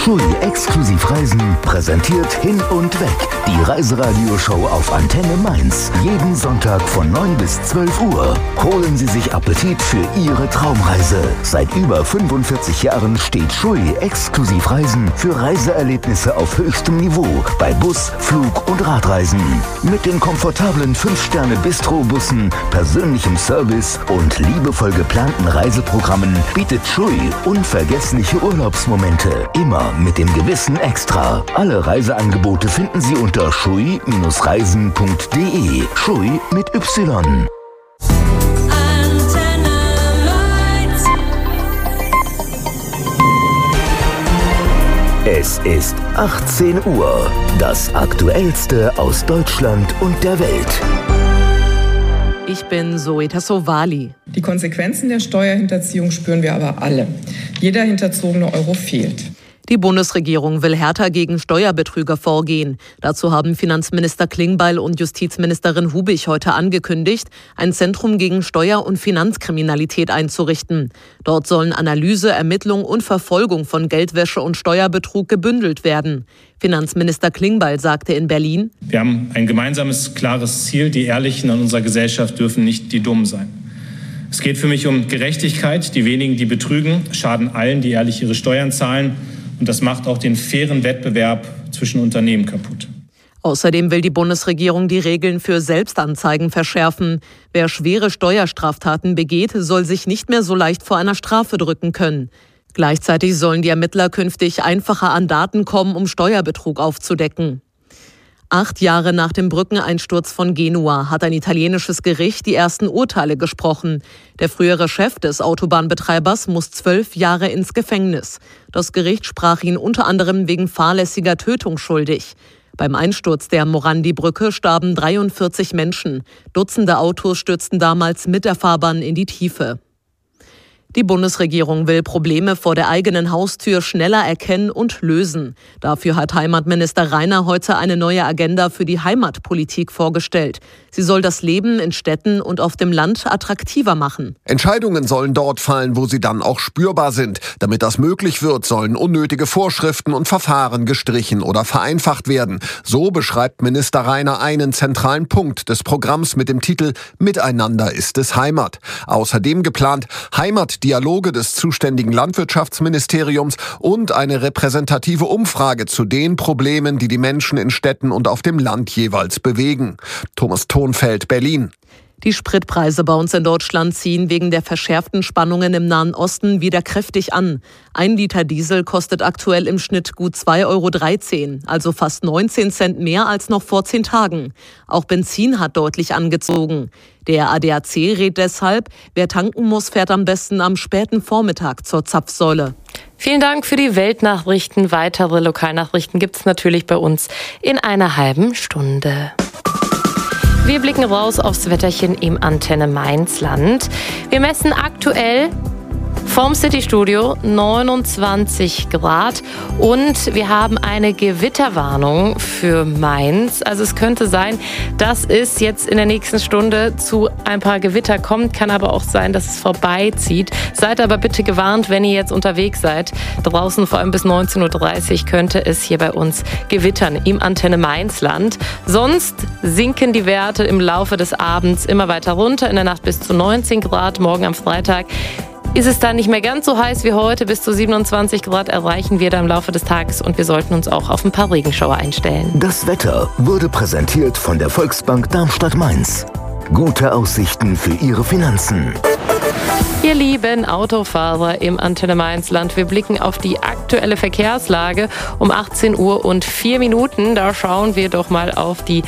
Schui exklusiv Reisen präsentiert Hin und Weg. Die Reiseradioshow auf Antenne Mainz. Jeden Sonntag von 9 bis 12 Uhr. Holen Sie sich Appetit für Ihre Traumreise. Seit über 45 Jahren steht Schui exklusiv Reisen für Reiseerlebnisse auf höchstem Niveau bei Bus, Flug und Radreisen. Mit den komfortablen 5-Sterne-Bistro-Bussen, persönlichem Service und liebevoll geplanten Reiseprogrammen bietet Schui unvergessliche Urlaubsmomente. Immer mit dem gewissen Extra. Alle Reiseangebote finden Sie unter schui-reisen.de. Schui mit Y. Es ist 18 Uhr. Das Aktuellste aus Deutschland und der Welt. Ich bin Zoe Tassovali. Die Konsequenzen der Steuerhinterziehung spüren wir aber alle. Jeder hinterzogene Euro fehlt. Die Bundesregierung will härter gegen Steuerbetrüger vorgehen. Dazu haben Finanzminister Klingbeil und Justizministerin Hubig heute angekündigt, ein Zentrum gegen Steuer- und Finanzkriminalität einzurichten. Dort sollen Analyse, Ermittlung und Verfolgung von Geldwäsche und Steuerbetrug gebündelt werden. Finanzminister Klingbeil sagte in Berlin: Wir haben ein gemeinsames, klares Ziel. Die Ehrlichen in unserer Gesellschaft dürfen nicht die Dummen sein. Es geht für mich um Gerechtigkeit. Die wenigen, die betrügen, schaden allen, die ehrlich ihre Steuern zahlen. Und das macht auch den fairen Wettbewerb zwischen Unternehmen kaputt. Außerdem will die Bundesregierung die Regeln für Selbstanzeigen verschärfen. Wer schwere Steuerstraftaten begeht, soll sich nicht mehr so leicht vor einer Strafe drücken können. Gleichzeitig sollen die Ermittler künftig einfacher an Daten kommen, um Steuerbetrug aufzudecken. 8 Jahre nach dem Brückeneinsturz von Genua hat ein italienisches Gericht die ersten Urteile gesprochen. Der frühere Chef des Autobahnbetreibers muss 12 Jahre ins Gefängnis. Das Gericht sprach ihn unter anderem wegen fahrlässiger Tötung schuldig. Beim Einsturz der Morandi-Brücke starben 43 Menschen. Dutzende Autos stürzten damals mit der Fahrbahn in die Tiefe. Die Bundesregierung will Probleme vor der eigenen Haustür schneller erkennen und lösen. Dafür hat Heimatminister Rainer heute eine neue Agenda für die Heimatpolitik vorgestellt. Sie soll das Leben in Städten und auf dem Land attraktiver machen. Entscheidungen sollen dort fallen, wo sie dann auch spürbar sind. Damit das möglich wird, sollen unnötige Vorschriften und Verfahren gestrichen oder vereinfacht werden. So beschreibt Minister Rainer einen zentralen Punkt des Programms mit dem Titel Miteinander ist es Heimat. Außerdem geplant Heimatdialoge des zuständigen Landwirtschaftsministeriums und eine repräsentative Umfrage zu den Problemen, die die Menschen in Städten und auf dem Land jeweils bewegen. Thomas Thonfeld, Berlin. Die Spritpreise bei uns in Deutschland ziehen wegen der verschärften Spannungen im Nahen Osten wieder kräftig an. 1 Liter Diesel kostet aktuell im Schnitt gut 2,13 €, also fast 19 Cent mehr als noch vor 10 Tagen. Auch Benzin hat deutlich angezogen. Der ADAC rät deshalb, wer tanken muss, fährt am besten am späten Vormittag zur Zapfsäule. Vielen Dank für die Weltnachrichten. Weitere Lokalnachrichten gibt es natürlich bei uns in einer halben Stunde. Wir blicken raus aufs Wetterchen im Antenne Mainz-Land. Wir messen aktuell vom City-Studio 29 Grad und wir haben eine Gewitterwarnung für Mainz. Also es könnte sein, dass es jetzt in der nächsten Stunde zu ein paar Gewitter kommt. Kann aber auch sein, dass es vorbeizieht. Seid aber bitte gewarnt, wenn ihr jetzt unterwegs seid. Draußen vor allem bis 19:30 Uhr könnte es hier bei uns gewittern im Antenne Mainz-Land. Sonst sinken die Werte im Laufe des Abends immer weiter runter. In der Nacht bis zu 19 Grad. Morgen am Freitag ist es dann nicht mehr ganz so heiß wie heute. Bis zu 27 Grad erreichen wir da im Laufe des Tages und wir sollten uns auch auf ein paar Regenschauer einstellen. Das Wetter wurde präsentiert von der Volksbank Darmstadt-Mainz. Gute Aussichten für Ihre Finanzen. Ihr lieben Autofahrer im Antenne Mainz-Land, wir blicken auf die aktuelle Verkehrslage um 18 Uhr und 4 Minuten. Da schauen wir doch mal auf die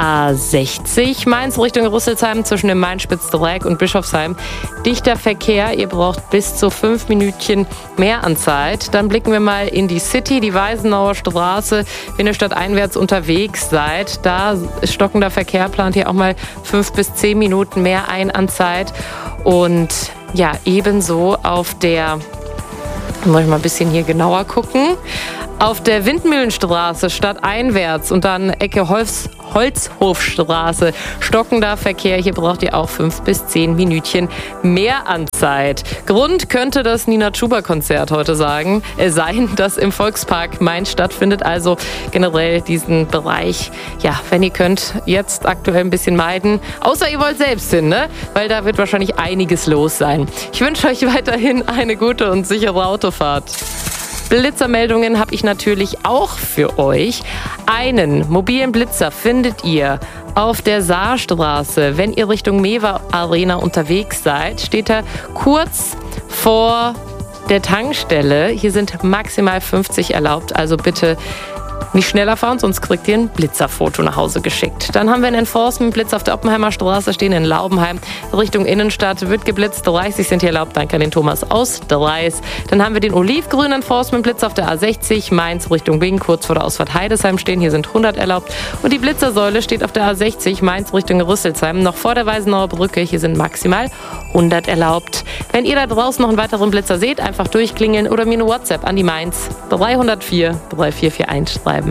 A60 Mainz Richtung Rüsselsheim zwischen dem Main-Spitz-Dreieck und Bischofsheim. Dichter Verkehr, ihr braucht bis zu 5 Minütchen mehr an Zeit. Dann blicken wir mal in die City, die Weisenauer Straße, wenn ihr stadteinwärts unterwegs seid. Da ist stockender Verkehr, plant ihr auch mal 5 bis 10 Minuten mehr ein an Zeit. Und ja, ebenso auf der, muss ich mal ein bisschen hier genauer gucken, auf der Windmühlenstraße stadteinwärts und dann Ecke Holzhofstraße. Stockender Verkehr, hier braucht ihr auch 5 bis 10 Minütchen mehr an Zeit. Grund könnte das Nina-Chuba-Konzert heute sein, das im Volkspark Mainz stattfindet. Also generell diesen Bereich, ja, wenn ihr könnt, jetzt aktuell ein bisschen meiden. Außer ihr wollt selbst hin, ne? Weil da wird wahrscheinlich einiges los sein. Ich wünsche euch weiterhin eine gute und sichere Autofahrt. Blitzermeldungen habe ich natürlich auch für euch. Einen mobilen Blitzer findet ihr auf der Saarstraße. Wenn ihr Richtung Mewa Arena unterwegs seid, steht er kurz vor der Tankstelle. Hier sind maximal 50 erlaubt, also bitte nicht schneller fahren, sonst kriegt ihr ein Blitzerfoto nach Hause geschickt. Dann haben wir einen Enforcement-Blitz auf der Oppenheimer Straße stehen in Laubenheim. Richtung Innenstadt wird geblitzt. 30 sind hier erlaubt. Danke an den Thomas aus Dreis. Dann haben wir den olivgrünen Enforcement-Blitz auf der A60 Mainz Richtung Bing, kurz vor der Ausfahrt Heidesheim stehen. Hier sind 100 erlaubt. Und die Blitzersäule steht auf der A60 Mainz Richtung Rüsselsheim, noch vor der Weißenauer Brücke. Hier sind maximal 100 erlaubt. Wenn ihr da draußen noch einen weiteren Blitzer seht, einfach durchklingeln oder mir eine WhatsApp an die Mainz 304 3441 schreiben.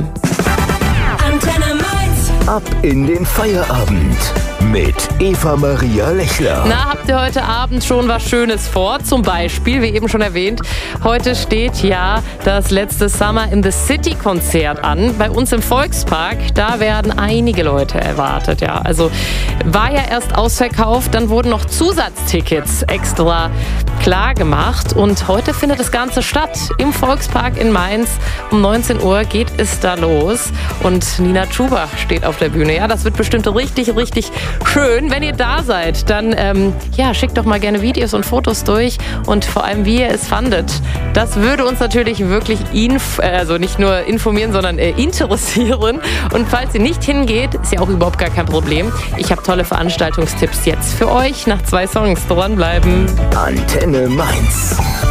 Antenne Mainz. Ab in den Feierabend mit Eva-Maria Lechler. Na, habt ihr heute Abend schon was Schönes vor? Zum Beispiel, wie eben schon erwähnt, heute steht ja das letzte Summer in the City Konzert an. Bei uns im Volkspark, da werden einige Leute erwartet. Ja, also war ja erst ausverkauft, dann wurden noch Zusatztickets extra klar gemacht. Und heute findet das Ganze statt. Im Volkspark in Mainz. Um 19 Uhr geht es da los. Und Nina Chuba steht auf der Bühne. Ja, das wird bestimmt richtig, richtig schön. Wenn ihr da seid, dann schickt doch mal gerne Videos und Fotos durch und vor allem, wie ihr es fandet. Das würde uns natürlich wirklich nicht nur informieren, sondern interessieren. Und falls ihr nicht hingeht, ist ja auch überhaupt gar kein Problem. Ich habe tolle Veranstaltungstipps jetzt für euch. Nach 2 Songs dranbleiben. Antenne Mainz.